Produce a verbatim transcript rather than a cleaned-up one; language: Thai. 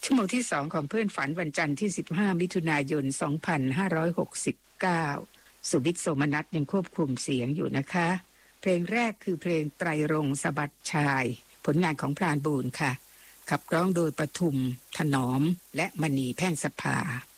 ชั่วโมงที่สองของเพื่อนฝันวันจันทร์ที่สิบห้ามิถุนายนสองพันห้าร้อยหกสิบเก้าสุวิทย์โสมนัสยังควบคุมเสียงอยู่นะคะเพลงแรกคือเพลงไตรรงค์สะบัดชายผลงานของพรานบูรณ์ค่ะขับร้องโดยปทุมถนอมและมณีแพ่งสภา